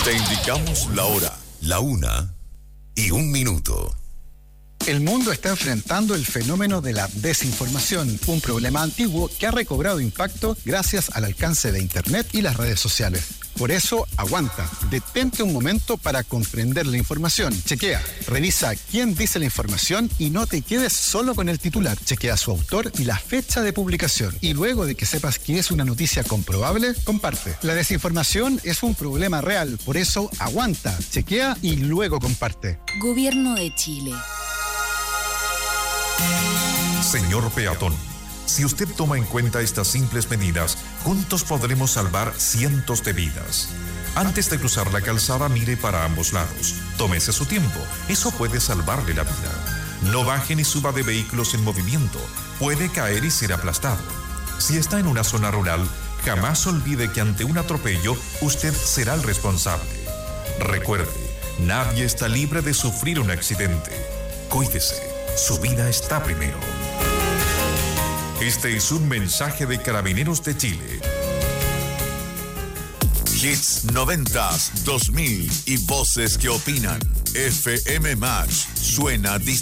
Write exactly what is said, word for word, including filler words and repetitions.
Te indicamos la hora, la una y un minuto. El mundo está enfrentando el fenómeno de la desinformación, un problema antiguo que ha recobrado impacto gracias al alcance de Internet y las redes sociales. Por eso, aguanta, detente un momento para comprender la información. Chequea, revisa quién dice la información y no te quedes solo con el titular. Chequea su autor y la fecha de publicación. Y luego de que sepas que es una noticia comprobable, comparte. La desinformación es un problema real, por eso aguanta, chequea y luego comparte. Gobierno de Chile. Señor peatón, si usted toma en cuenta estas simples medidas, juntos podremos salvar cientos de vidas. Antes de cruzar la calzada, mire para ambos lados. Tómese su tiempo, eso puede salvarle la vida. No baje ni suba de vehículos en movimiento, puede caer y ser aplastado. Si está en una zona rural, jamás olvide que ante un atropello, usted será el responsable. Recuerde, nadie está libre de sufrir un accidente. Cuídese, su vida está primero. Este es un mensaje de Carabineros de Chile. Hits noventas, dos mil y voces que opinan. F M Match suena distinto.